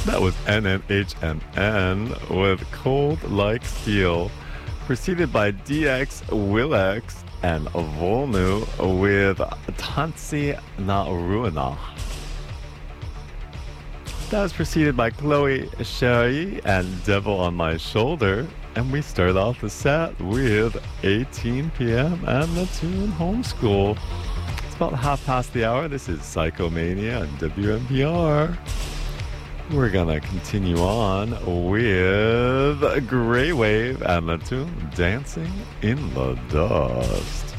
That was NNHMN with Cold Like Steel, preceded by DX Willex and Volnu with Tansi Na Ruina. That was preceded by Chloe Sherry and Devil on My Shoulder. And we start off the set with 18 p.m. and the tune Homeschool. It's about half past the hour. This is Psychomania and WNPR. We're gonna continue on with Grey Wave and the tune Dancing in the Dust.